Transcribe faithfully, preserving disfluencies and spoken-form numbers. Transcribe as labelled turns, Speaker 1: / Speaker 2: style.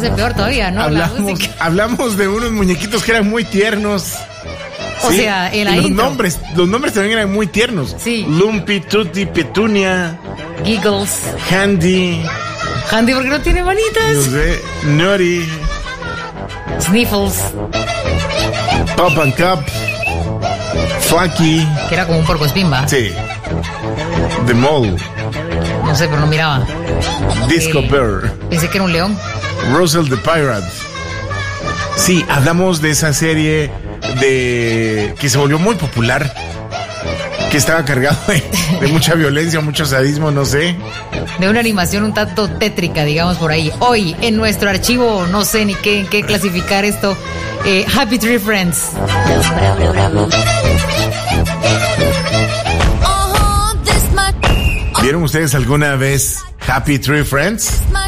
Speaker 1: hace peor todavía, ¿no?
Speaker 2: Hablamos,
Speaker 1: La música.
Speaker 2: hablamos de unos muñequitos que eran muy tiernos.
Speaker 1: O
Speaker 2: ¿sí?
Speaker 1: sea, en la
Speaker 2: los
Speaker 1: intro.
Speaker 2: nombres, los nombres también eran muy tiernos.
Speaker 1: Sí.
Speaker 2: Lumpy, Tutti, Petunia,
Speaker 1: Giggles.
Speaker 2: Handy,
Speaker 1: Handy, porque no tiene
Speaker 2: no
Speaker 1: manitas.
Speaker 2: sé, Nutty,
Speaker 1: Sniffles,
Speaker 2: Pop and Cup, Flaky,
Speaker 1: que era como un porco espín,
Speaker 2: sí, The Mole,
Speaker 1: no sé, pero no miraba.
Speaker 2: Disco
Speaker 1: Eh,
Speaker 2: Bear,
Speaker 1: Pensé que era un león.
Speaker 2: Russell the Pirate. Sí, hablamos de esa serie de que se volvió muy popular, que estaba cargado de, de mucha violencia, mucho sadismo, no sé.
Speaker 1: De una animación un tanto tétrica, digamos, por ahí. Hoy, en nuestro archivo, no sé ni qué, en qué clasificar esto, eh, Happy Tree Friends.
Speaker 2: ¿Vieron ustedes alguna vez Happy Tree Friends?